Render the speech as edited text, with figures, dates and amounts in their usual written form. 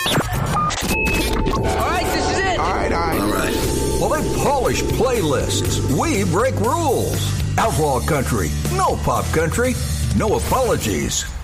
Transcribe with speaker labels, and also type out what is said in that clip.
Speaker 1: All right, this is it.
Speaker 2: All right.
Speaker 3: Well, they polish playlists. We break rules. Outlaw country. No pop country. No apologies.